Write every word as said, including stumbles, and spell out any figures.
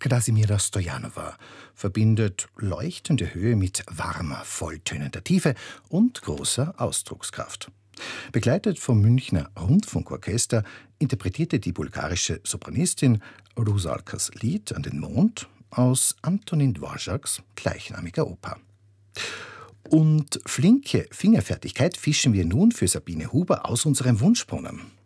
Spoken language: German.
Krasimira Stojanowa verbindet leuchtende Höhe mit warmer, volltönender Tiefe und großer Ausdruckskraft. Begleitet vom Münchner Rundfunkorchester interpretierte die bulgarische Sopranistin Rusalkas Lied an den Mond aus Antonin Dvořáks gleichnamiger Oper. Und flinke Fingerfertigkeit fischen wir nun für Sabine Huber aus unserem Wunschbrunnen.